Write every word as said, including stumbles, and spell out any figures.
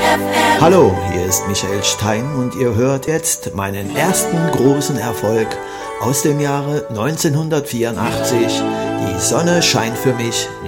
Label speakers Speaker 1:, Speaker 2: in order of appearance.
Speaker 1: Hallo, hier ist Michael Stein und ihr hört jetzt meinen ersten großen Erfolg aus dem Jahre neunzehnhundertvierundachtzig. Die Sonne scheint für mich